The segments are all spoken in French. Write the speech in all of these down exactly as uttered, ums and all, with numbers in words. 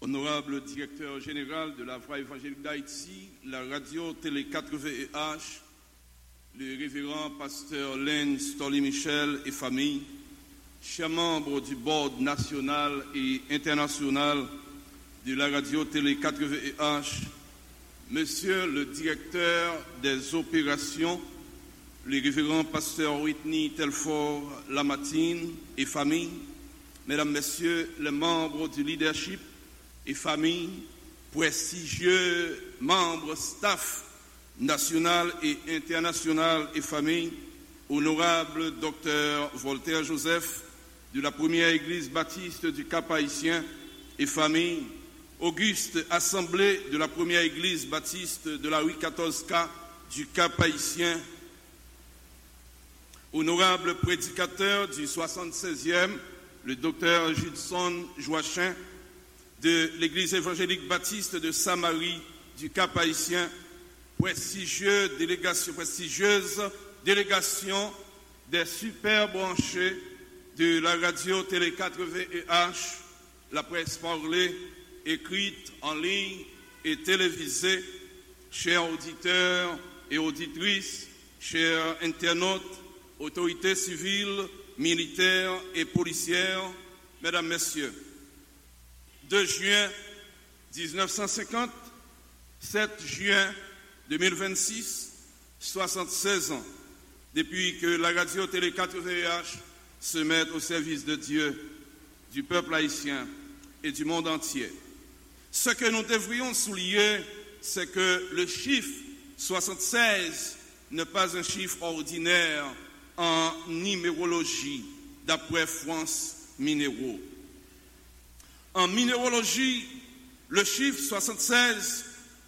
Honorable directeur général de la Voix évangélique d'Haïti, la radio Télé quatre V H, le révérend pasteur Len Storly-Michel et famille, chers membres du board national et international de la radio Télé quatre V H, monsieur le directeur des opérations, le révérend pasteur Whitney Telfort Lamartine et famille, mesdames, messieurs les membres du leadership et famille, prestigieux membres staff national et international et famille, honorable docteur Voltaire Joseph de la première église baptiste du Cap-Haïtien et famille, auguste assemblée de la première église baptiste de la rue quatorze K du Cap-Haïtien, honorable prédicateur du soixante-seizième, le docteur Gilson Joachim de l'église évangélique baptiste de Samarie du Cap-Haïtien, prestigieux délégation, prestigieuse délégation des super branchés de la radio Télé quatre V H, la presse parlée, écrite, en ligne et télévisée, chers auditeurs et auditrices, chers internautes, autorités civiles, militaires et policières, mesdames, messieurs. deux juin mille neuf cent cinquante, sept juin deux mille vingt-six, soixante-seize ans, depuis que la radio Télé quatre V H se met au service de Dieu, du peuple haïtien et du monde entier. Ce que nous devrions souligner, c'est que le chiffre soixante-seize n'est pas un chiffre ordinaire en numérologie, d'après France Minéraux. En minéralogie, le chiffre soixante-seize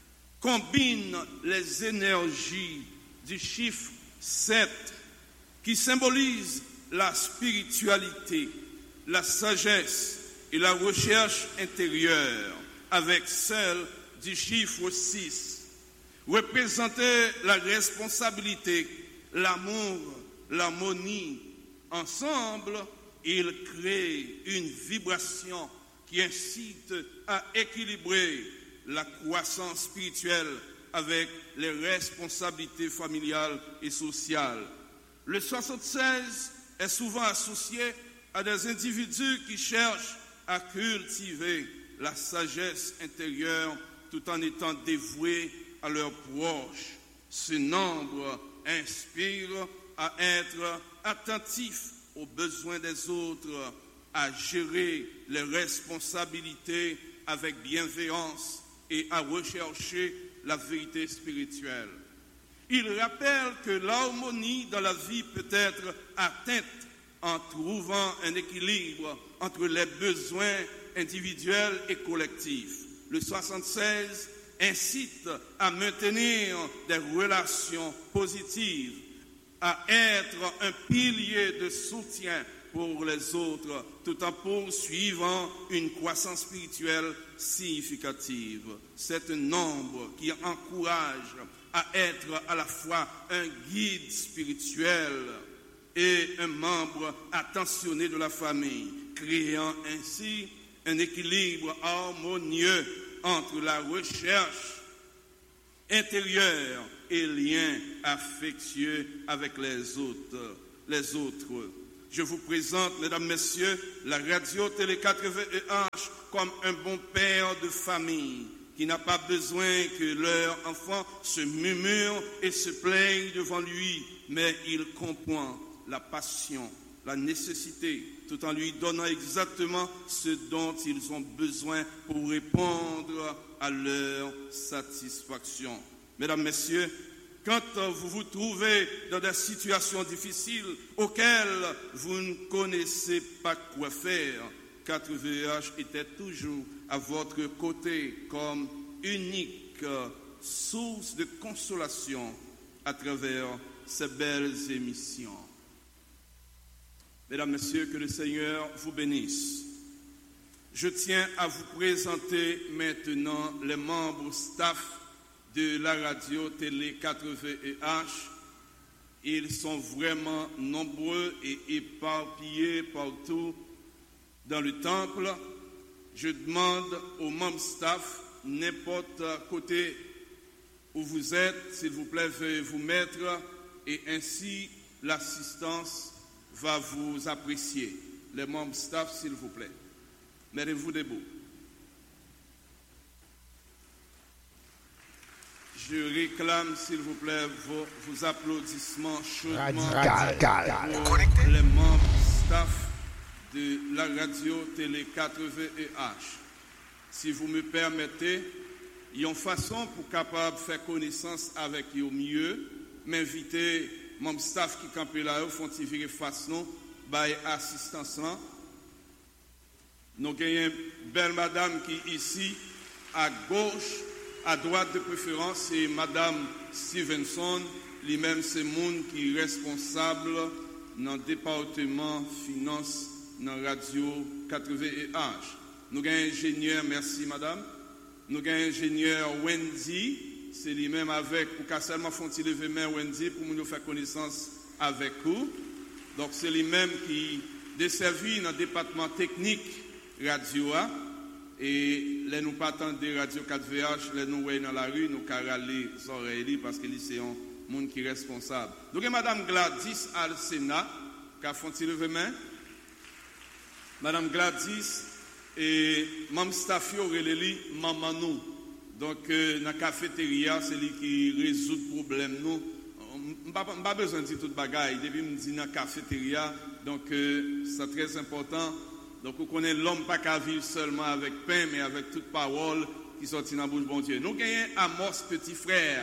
combine les énergies du chiffre sept qui symbolise la spiritualité, la sagesse et la recherche intérieure avec celle du chiffre six, représenter la responsabilité, l'amour, l'harmonie. Ensemble, ils créent une vibration qui incite à équilibrer la croissance spirituelle avec les responsabilités familiales et sociales. Le soixante-seize est souvent associé à des individus qui cherchent à cultiver la sagesse intérieure tout en étant dévoués à leurs proches. Ce nombre inspire à être attentif aux besoins des autres, à gérer les responsabilités avec bienveillance et à rechercher la vérité spirituelle. Il rappelle que l'harmonie dans la vie peut être atteinte en trouvant un équilibre entre les besoins individuels et collectifs. Le soixante-seize incite à maintenir des relations positives, à être un pilier de soutien pour les autres, tout en poursuivant une croissance spirituelle significative. C'est un nombre qui encourage à être à la fois un guide spirituel et un membre attentionné de la famille, créant ainsi un équilibre harmonieux entre la recherche intérieure et lien affectueux avec les autres. Les autres. Je vous présente, mesdames, messieurs, la radio Télé quatre V H comme un bon père de famille qui n'a pas besoin que leur enfant se murmure et se plaigne devant lui, mais il comprend la passion, la nécessité, tout en lui donnant exactement ce dont ils ont besoin pour répondre à leur satisfaction. Mesdames, messieurs, quand vous vous trouvez dans des situations difficiles auxquelles vous ne connaissez pas quoi faire, quatre V H était toujours à votre côté comme unique source de consolation à travers ces belles émissions. Mesdames, Messieurs, que le Seigneur vous bénisse. Je tiens à vous présenter maintenant les membres staff de la radio Télé quatre V H. Ils sont vraiment nombreux et éparpillés partout dans le temple. je demande aux membres staff, n'importe côté où vous êtes, s'il vous plaît, veuillez vous mettre et ainsi l'assistance va vous apprécier. Les membres staff, s'il vous plaît. Mettez-vous debout. Je réclame, s'il vous plaît, vos, vos applaudissements chaudement pour les membres staff de la radio Télé quatre-vingts E H. Si vous me permettez, il y a une façon pour capable de faire connaissance avec eux au mieux, m'inviter, membres staff qui campent là, font tirer façon, by assistance là. Nous avons une belle madame qui est ici, à gauche, à droite de préférence, c'est madame Stevenson, lui-même c'est monde qui est responsable dans le département finance dans la radio quatre-vingts E H. Nous avons un ingénieur, merci madame. Nous avons un ingénieur Wendy, c'est lui-même avec, pour qu'à seulement font lever main Wendy, pour nous faire connaissance avec vous. Donc c'est lui-même qui desservit dans le département technique radio. Et là nous pas attendre des radio quatre V H, là nous voyons dans la rue, nous carrons les oreilles parce que c'est un monde qui est responsable. Nous avons madame Gladys Alcena, qui a fait lever main. Madame Gladys et Mme Staffio Releli Mamanou. Donc, euh, dans la cafétéria, c'est lui qui résout le problème. Nous, on n'a pas besoin de dire toute bagaille. Depuis, me dit dans la cafétéria, donc euh, c'est très important. Donc, on connaît l'homme pas qu'à vivre seulement avec pain, mais avec toute parole qui sortit dans la bouche de bon Dieu. Nous gagnons Amos Petit Frère.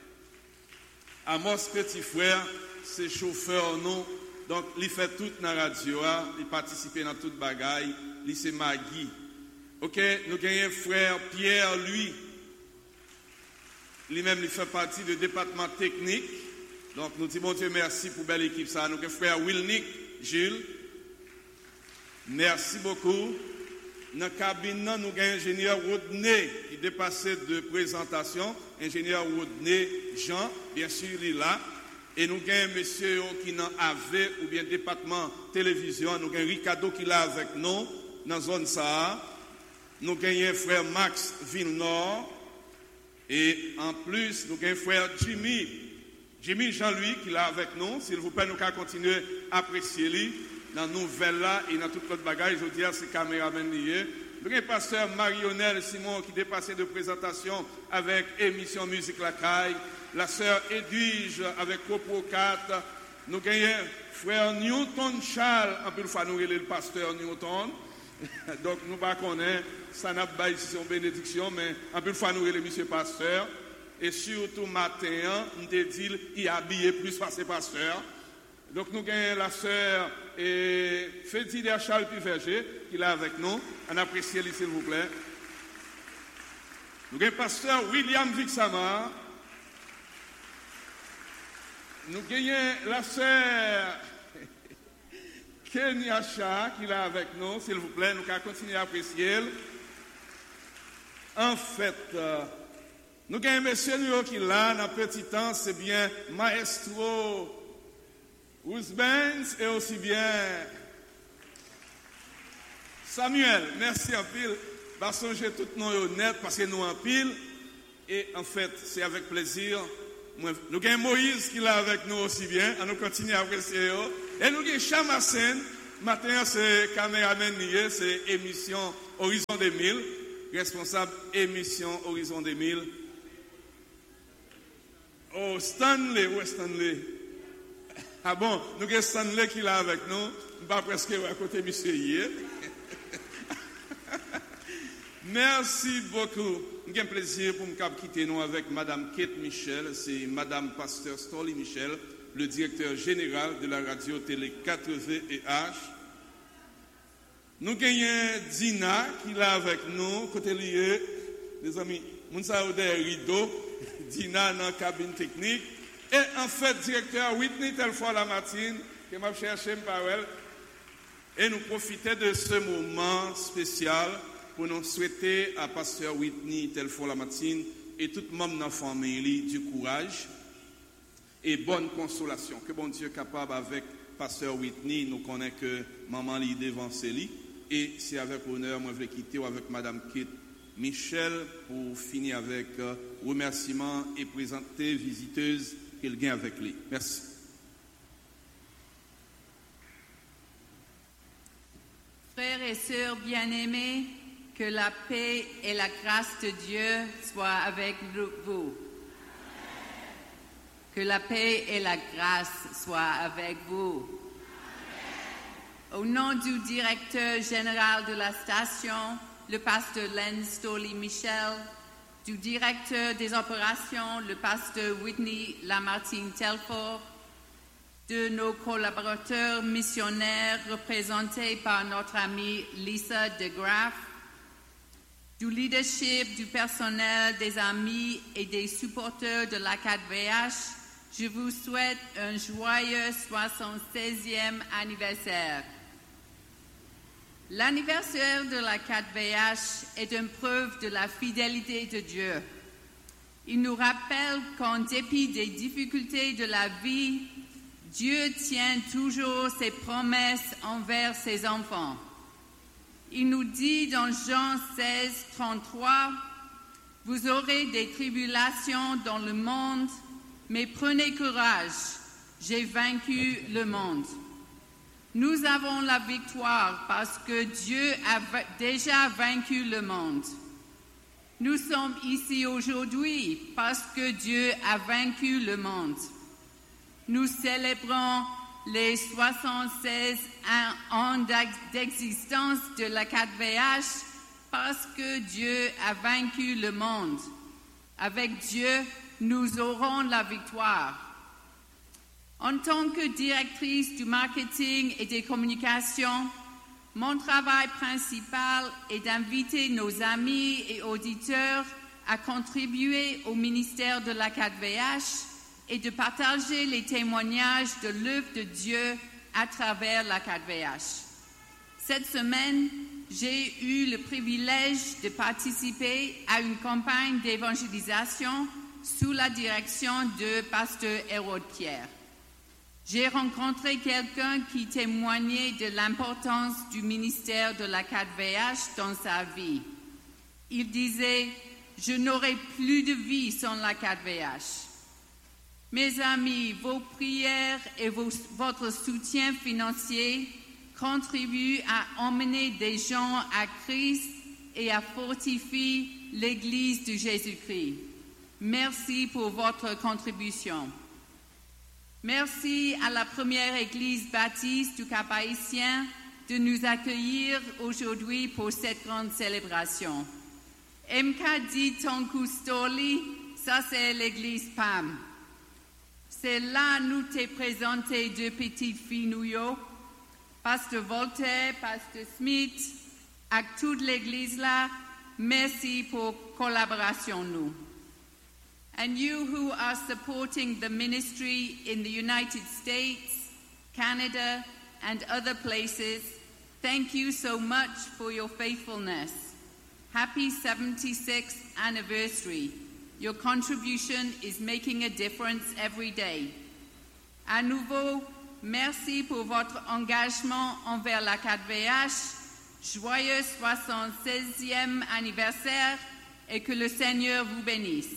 Amos Petit Frère, c'est chauffeur, nous. Donc, il fait tout dans la radio, il participe dans toute bagaille, il c'est Magui. Ok, nous gagnons frère Pierre, lui. Lui-même, il fait partie du département technique. Donc, nous disons, bon Dieu, merci pour belle équipe. Ça. Nous avons frère Wilnick, Gilles. Merci beaucoup. Dans la cabine, nous avons ingénieur Rodney qui dépassait de présentation. Ingénieur Rodney Jean, bien sûr, il est là. Et nous avons un monsieur qui est A V ou bien département télévision. Nous avons Ricardo qui est là avec nous dans la zone Sahara. Nous avons un frère Max Villenor. Et en plus, nous avons un frère Jimmy. Jimmy Jean-Louis qui est là avec nous. S'il vous plaît, nous allons continuer à apprécier lui dans nos nouvelles là et dans toute notre bagage. Je veux dire, c'est caméraman lié. Nous avons un pasteur Marionnel Simon qui dépassait de présentation avec émission Musique La Caille. La sœur Edwige avec Copro quatre. Nous avons frère Newton Charles, en plus de fois nous le pasteur Newton. Donc nous ne connaissons pas, ça n'a pas ici son bénédiction, mais en plus de fois nous le monsieur pasteur. Et surtout matin, nous te dit il habillé plus par ses pasteurs. Donc nous avons la sœur Fédilia Charles Piverger qui est là avec nous. On apprécie lui s'il vous plaît. Nous avons le pasteur William Vixamar. Nous gagnons la sœur Kenya Cha qui est là avec nous, s'il vous plaît. Nous allons continuer à apprécier. En fait, euh, nous gagnons un monsieur qui est là, dans un petit temps, c'est bien Maestro Ousbens et aussi bien Samuel. Merci en pile. Parce que j'ai tout nos honnêtes parce que nous en pile. Et en fait, c'est avec plaisir. Nous avons Moïse qui est là avec nous aussi bien. On nous continue à apprécier. Et nous avons Chamassen. Maintenant, c'est caméraman lié. C'est émission Horizon deux mille. Responsable émission Horizon deux mille. Oh, Stanley. Où est Stanley? Ah bon, nous avons Stanley qui est là avec nous. Nous pas presque à côté de monsieur hier. Merci beaucoup. J'ai un plaisir pour me quitter nous avec Madame Kate Michel. C'est Madame Pasteur Stolly Michel, le directeur général de la radio télé quatre-vingts E H. Nous gagnons Dina qui est là avec nous, côté lié, les amis, Mounsa Ode Rideau, Dina dans la cabine technique. Et en fait, directeur Whitney Telfort Lamartine, qui m'a cherché Powell. Et nous profitons de ce moment spécial pour nous souhaiter à Pasteur Whitney Telfort Lamartine et tout le monde dans la famille du courage et bonne consolation. Que bon Dieu capable avec Pasteur Whitney, nous connaissons que maman lit devant lui. Et c'est avec honneur, moi je vais quitter avec Madame Kate Michel pour finir avec euh, remerciements et présenter visiteuse qu'elle gagne avec lui. Merci. Frères et sœurs bien-aimés, que la paix et la grâce de Dieu soient avec vous. Que la paix et la grâce soient avec vous. Au nom du directeur général de la station, le pasteur Len Stoley Michel, du directeur des opérations, le pasteur Whitney Lamartine Telfort, de nos collaborateurs missionnaires représentés par notre amie Lisa DeGraff, du leadership du personnel, des amis et des supporters de l'A quatre V H, je vous souhaite un joyeux soixante-seizième anniversaire. L'anniversaire de l'A quatre V H est une preuve de la fidélité de Dieu. Il nous rappelle qu'en dépit des difficultés de la vie, Dieu tient toujours ses promesses envers ses enfants. Il nous dit dans Jean seize, trente-trois, « Vous aurez des tribulations dans le monde, mais prenez courage, j'ai vaincu le monde. » Nous avons la victoire parce que Dieu a déjà vaincu le monde. Nous sommes ici aujourd'hui parce que Dieu a vaincu le monde. Nous célébrons les soixante-seize ans d'existence de l'A quatre V H parce que Dieu a vaincu le monde. Avec Dieu, nous aurons la victoire. En tant que directrice du marketing et des communications, mon travail principal est d'inviter nos amis et auditeurs à contribuer au ministère de l'A quatre V H et de partager les témoignages de l'œuvre de Dieu à travers l'A quatre V H. Cette semaine, j'ai eu le privilège de participer à une campagne d'évangélisation sous la direction de pasteur Hérode Pierre. J'ai rencontré quelqu'un qui témoignait de l'importance du ministère de l'A quatre V H dans sa vie. Il disait « Je n'aurai plus de vie sans l'A quatre V H ». Mes amis, vos prières et vos, votre soutien financier contribuent à emmener des gens à Christ et à fortifier l'Église de Jésus-Christ. Merci pour votre contribution. Merci à la première Église baptiste du Cap-Haïtien de nous accueillir aujourd'hui pour cette grande célébration. M K D Tonku Stoli, ça c'est l'Église P A M. C'est là nous t'ai présenté deux petites filles nous, Pasteur Voltaire, Pasteur Smith, à toute l'Église là, merci pour collaboration nous. And you who are supporting the ministry in the United States, Canada, and other places, thank you so much for your faithfulness. Happy seventy-sixth anniversary. Your contribution is making a difference every day. À nouveau, merci pour votre engagement envers l'A quatre V H. Joyeux soixante-seizième anniversaire et que le Seigneur vous bénisse.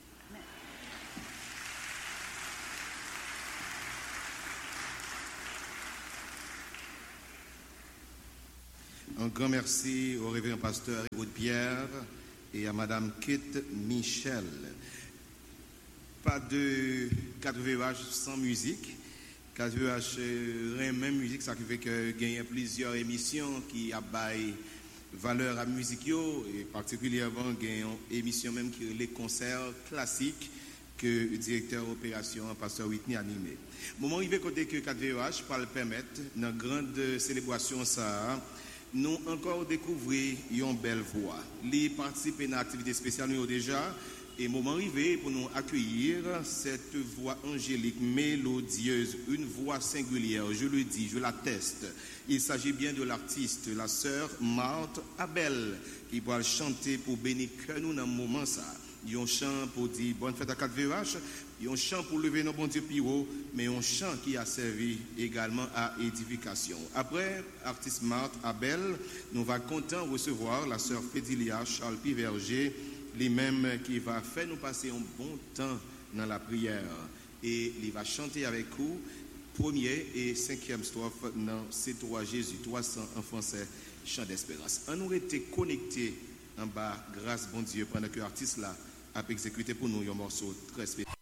Un grand merci au révérend pasteur Hérode Pierre et à Madame Kate Michel. Pas de quatre V H sans musique. quatre V H, même musique, ça fait que il y a plusieurs émissions qui a bail valeur à musique et particulièrement il y a une émission même qui est les concerts classiques que le directeur opération pasteur Whitney animé. Moment arrivé côté que quatre V H pas le permettre dans grande célébration ça. Nous encore découvrir une belle voix. Les participer à une activité spéciale nous déjà et moment arrivé pour nous accueillir cette voix angélique, mélodieuse, une voix singulière. Je le dis, je l'atteste. Il s'agit bien de l'artiste, la sœur Marthe Abel, qui va chanter pour bénir que nous dans ce moment ça. Il y a un chant pour dire bonne fête à quatre V H. Il y a un chant pour lever nos bon Dieu plus haut, mais un chant qui a servi également à édification. Après, artiste Marthe Abel, nous va content recevoir la sœur Fédilia Charles Piverger, lui-même qui va faire nous passer un bon temps dans la prière. Et il va chanter avec vous premier et cinquième strophe dans C trois Jésus trois cents en français, chant d'espérance. On aurait été connectés en bas, grâce bon Dieu, pendant que l'artiste là a exécuté pour nous un morceau très spécial.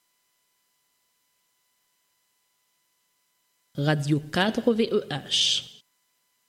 Radio quatre V E H.